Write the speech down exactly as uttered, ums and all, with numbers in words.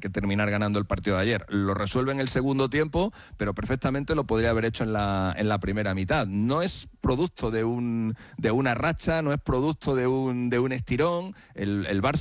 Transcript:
que terminar ganando el partido de ayer. Lo resuelve en el segundo tiempo, pero perfectamente lo podría haber hecho en la, en la primera mitad. No es producto de, un, de una racha, no es producto de un, de un estirón. El, el Barça